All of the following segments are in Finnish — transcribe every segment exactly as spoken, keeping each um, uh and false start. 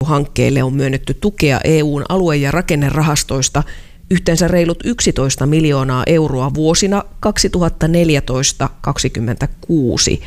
Hankkeelle on myönnetty tukea E U:n alue- ja rakennerahastoista yhteensä reilut yksitoista miljoonaa euroa vuosina kaksituhattaneljätoista kaksikymmentäkuusi,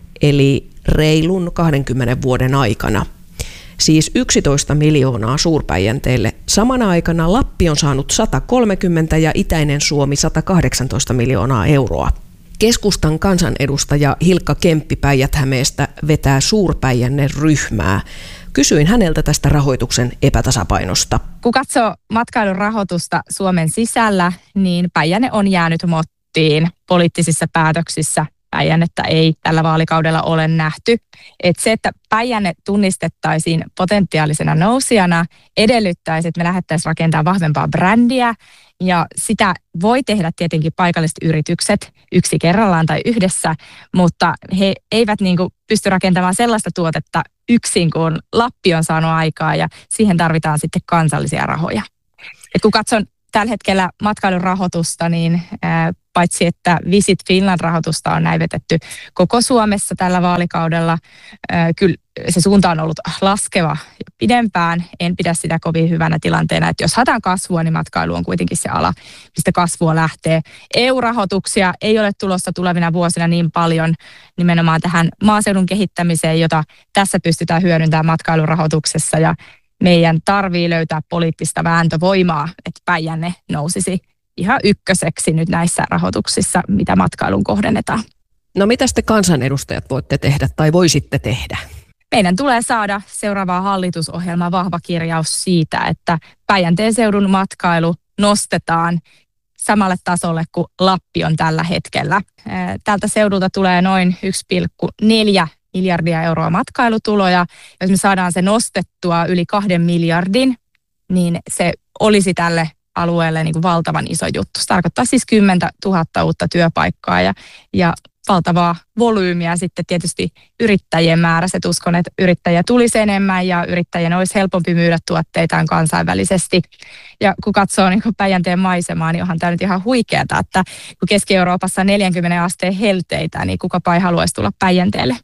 eli reilun kahdenkymmenen vuoden aikana. Siis yksitoista miljoonaa Suur-Päijänteelle. Samana aikana Lappi on saanut sata kolmekymmentä ja Itäinen Suomi sata kahdeksantoista miljoonaa euroa. Keskustan kansanedustaja Hilkka Kemppi Päijät-Hämeestä vetää Suur-Päijänne-ryhmää. Kysyin häneltä tästä rahoituksen epätasapainosta. Kun katsoo matkailun rahoitusta Suomen sisällä, niin Päijänne on jäänyt mottiin poliittisissa päätöksissä. Päijännettä ei tällä vaalikaudella ole nähty. Et se, että Päijänne tunnistettaisiin potentiaalisena nousijana, edellyttäisi, että me lähdettäisiin rakentamaan vahvempaa brändiä. Ja sitä voi tehdä tietenkin paikalliset yritykset yksi kerrallaan tai yhdessä, mutta he eivät niin kuin pysty rakentamaan sellaista tuotetta yksin, kun Lappi on saanut aikaa, ja siihen tarvitaan sitten kansallisia rahoja. Et kun katson tällä hetkellä matkailun rahoitusta, niin ää, paitsi että Visit Finland-rahoitusta on näivetetty koko Suomessa tällä vaalikaudella, ää, kyllä se suunta on ollut laskeva pidempään. En pidä sitä kovin hyvänä tilanteena, että jos haetaan kasvua, niin matkailu on kuitenkin se ala, mistä kasvua lähtee. E U-rahoituksia ei ole tulossa tulevina vuosina niin paljon nimenomaan tähän maaseudun kehittämiseen, jota tässä pystytään hyödyntämään matkailurahoituksessa, ja meidän tarvii löytää poliittista vääntövoimaa, että Päijänne nousisi ihan ykköseksi nyt näissä rahoituksissa, mitä matkailun kohdennetaan. No mitä te kansanedustajat voitte tehdä tai voisitte tehdä? Meidän tulee saada seuraavaa hallitusohjelmaa vahva kirjaus siitä, että Päijänteen seudun matkailu nostetaan samalle tasolle kuin Lappi on tällä hetkellä. Tältä seudulta tulee noin yksi pilkku neljä miljardia euroa matkailutuloja. Jos me saadaan se nostettua yli kahden miljardin, niin se olisi tälle alueelle niin kuin valtavan iso juttu. Se tarkoittaa siis kymmentä tuhatta uutta työpaikkaa ja, ja valtavaa volyymiä sitten tietysti yrittäjien määrässä. Uskon, että yrittäjiä tulisi enemmän ja yrittäjien olisi helpompi myydä tuotteitaan kansainvälisesti. Ja kun katsoo niin kuin Päijänteen maisemaa, niin onhan tämä nyt ihan huikeata, että kun Keski-Euroopassa on neljäkymmentä asteen helteitä, niin kukapa ei haluaisi tulla Päijänteelle.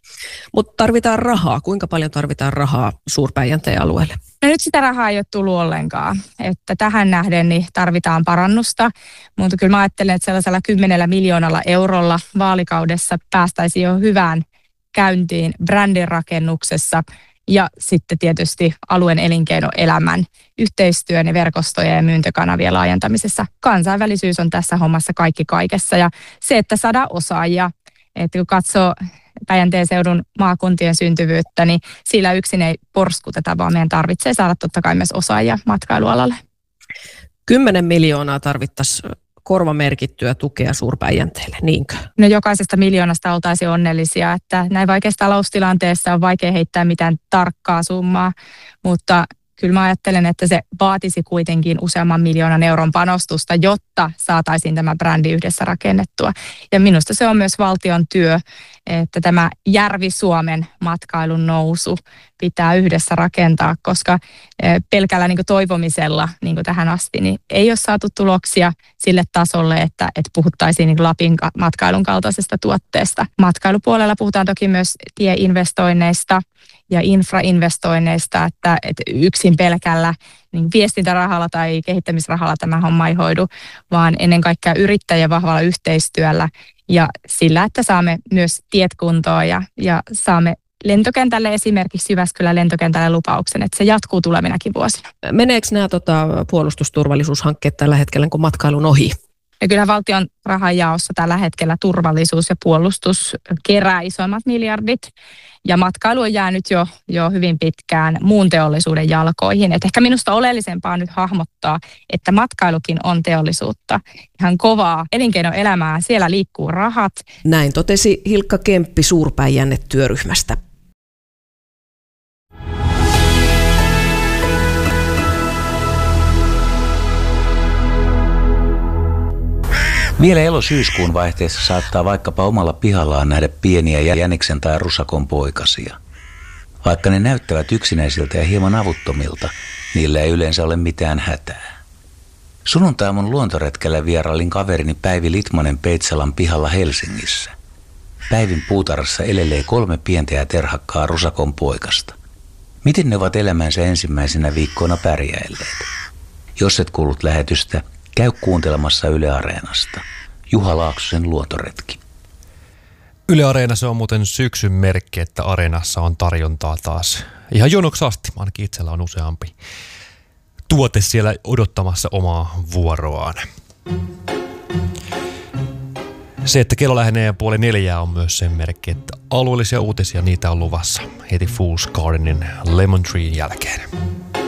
Mutta tarvitaan rahaa. Kuinka paljon tarvitaan rahaa Suur-Päijänteen alueelle? No nyt sitä rahaa ei ole tullut ollenkaan. Että tähän nähden niin tarvitaan parannusta, mutta kyllä mä ajattelen, että sellaisella kymmenellä miljoonalla eurolla vaalikaudessa päästäisiin jo hyvään käyntiin brändin rakennuksessa ja sitten tietysti alueen elinkeinoelämän yhteistyön ja verkostojen ja myyntikanavien laajentamisessa. Kansainvälisyys on tässä hommassa kaikki kaikessa, ja se, että saadaan osaajia, että kun katsoo Päijänteen seudun maakuntien syntyvyyttä, niin sillä yksin ei porskuteta, vaan meidän tarvitsee saada totta kai myös osaajia matkailualalle. Kymmenen miljoonaa tarvittaisiin korvamerkittyä tukea Suur-Päijänteelle, niinkö? No jokaisesta miljoonasta oltaisiin onnellisia, että näin vaikeassa taloustilanteessa on vaikea heittää mitään tarkkaa summaa, mutta kyllä mä ajattelen, että se vaatisi kuitenkin useamman miljoonan euron panostusta, jotta saataisiin tämä brändi yhdessä rakennettua. Ja minusta se on myös valtion työ, että tämä Järvi-Suomen matkailun nousu pitää yhdessä rakentaa, koska pelkällä niin kuin toivomisella niin kuin tähän asti niin ei ole saatu tuloksia sille tasolle, että, että puhuttaisiin niin kuin Lapin matkailun kaltaisesta tuotteesta. Matkailupuolella puhutaan toki myös tieinvestoinneista ja infrainvestoinneista, että, että yksin pelkällä niin viestintärahalla tai kehittämisrahalla tämä homma ei hoidu, vaan ennen kaikkea yrittäjien vahvalla yhteistyöllä ja sillä, että saamme myös tiet kuntoon ja, ja saamme lentokentälle esimerkiksi Jyväskylän lentokentälle lupauksen, että se jatkuu tulevinakin vuosina. Meneekö nämä tota, puolustusturvallisuushankkeet tällä hetkellä kun matkailun ohi? Ja kyllä valtion rahanjaossa tällä hetkellä turvallisuus ja puolustus kerää isoimmat miljardit. Ja matkailu on jäänyt jo, jo hyvin pitkään muun teollisuuden jalkoihin. Et ehkä minusta oleellisempaa on nyt hahmottaa, että matkailukin on teollisuutta. Ihan kovaa elinkeinoelämää, siellä liikkuu rahat. Näin totesi Hilkka Kemppi Suur-Päijänne-työryhmästä. Vielä elo-syyskuun vaihteessa saattaa vaikkapa omalla pihallaan nähdä pieniä jäniksen tai rusakon poikasia. Vaikka ne näyttävät yksinäisiltä ja hieman avuttomilta, niillä ei yleensä ole mitään hätää. Sunnuntaiaamun luontoretkellä vierailin kaverini Päivi Litmanen Peitsalan pihalla Helsingissä. Päivin puutarhassa elelee kolme pientä ja terhakkaa rusakon poikasta. Miten ne ovat elämänsä ensimmäisenä viikkoina pärjäilleet? Jos et kuullut lähetystä, käy kuuntelemassa Yle Areenasta. Juha Laaksosen luontoretki. Yle Areena, se on muuten syksyn merkki, että Areenassa on tarjontaa taas ihan jonoksi asti. Ainakin itsellä on useampi tuote siellä odottamassa omaa vuoroaan. Se, että kello lähenee puoli neljää, on myös sen merkki, että alueellisia uutisia niitä on luvassa heti Fool's Gardenin Lemon Treen jälkeen.